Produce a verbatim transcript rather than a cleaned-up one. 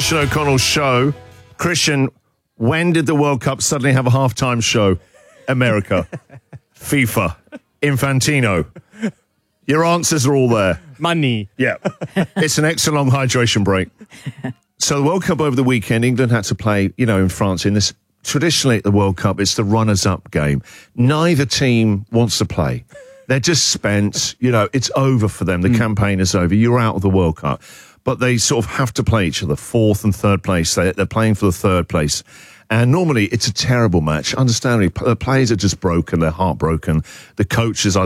Christian O'Connell's show. Christian, when did the World Cup suddenly have a halftime show? America, FIFA, Infantino. Your answers are all there. Money. Yeah. It's an extra long hydration break. So the World Cup over the weekend, England had to play, you know, in France in this. Traditionally at the World Cup, it's the runners-up game. Neither team wants to play. They're just spent, you know, it's over for them. The mm. campaign is over. You're out of the World Cup. But they sort of have to play each other, fourth and third place. They, they're playing for the third place. And normally it's a terrible match. Understandably, the players are just broken. They're heartbroken. The coaches are